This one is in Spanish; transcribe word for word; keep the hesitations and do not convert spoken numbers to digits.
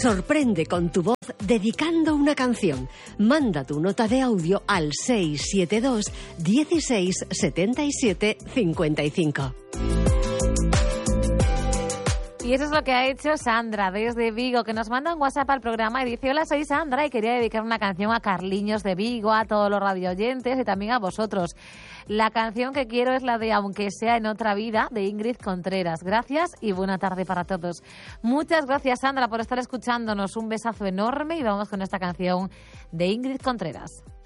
Sorprende con tu voz dedicando una canción. Manda tu nota de audio al seis siete dos, dieciséis, setenta y siete, cincuenta y cinco. Y eso es lo que ha hecho Sandra desde Vigo, que nos manda un WhatsApp al programa y dice: hola, soy Sandra y quería dedicar una canción a Carliños de Vigo, a todos los radioyentes y también a vosotros. La canción que quiero es la de Aunque sea en otra vida, de Ingrid Contreras. Gracias y buena tarde para todos. Muchas gracias, Sandra, por estar escuchándonos. Un besazo enorme y vamos con esta canción de Ingrid Contreras.